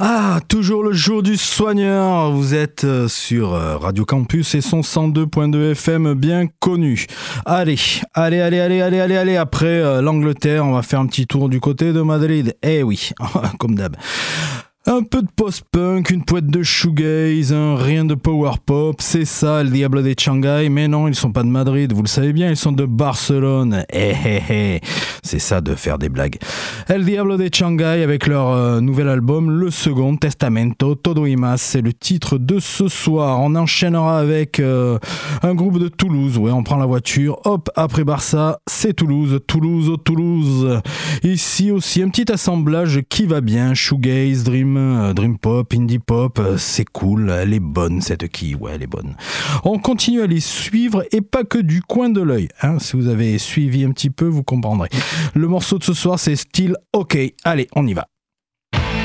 Ah, toujours le jour du soigneur. Vous êtes sur Radio Campus et son 102.2 FM bien connu. Allez. Après l'Angleterre, on va faire un petit tour du côté de Madrid. Eh oui, comme d'hab. Un peu de post-punk, une poète de shoegaze, rien de power pop, c'est ça, le Diablo de Shanghai. Mais non, ils sont pas de Madrid, vous le savez bien, ils sont de Barcelone. C'est ça de faire des blagues. El Diablo de Shanghai avec leur nouvel album, le second, Testamento, Todo y Más, c'est le titre de ce soir. On enchaînera avec un groupe de Toulouse. Ouais, on prend la voiture, hop, après Barça, c'est Toulouse. Ici aussi, un petit assemblage qui va bien, shoegaze, dream pop, indie pop, c'est cool, elle est bonne cette quille, ouais elle est bonne. On continue à les suivre et pas que du coin de l'œil, hein. Si vous avez suivi un petit peu, vous comprendrez. Le morceau de ce soir c'est Still OK, allez on y va.